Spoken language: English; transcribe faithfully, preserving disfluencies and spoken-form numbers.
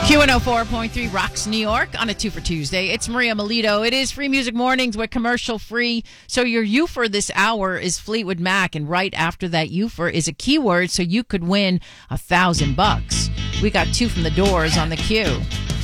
Q one oh four point three Rocks New York on a two for Tuesday. It's Maria Melito. It is Free Music Mornings. We're commercial free. So your U for this hour is Fleetwood Mac, and right after that U for is a keyword, so you could win a thousand bucks. We got two from the Doors on the queue.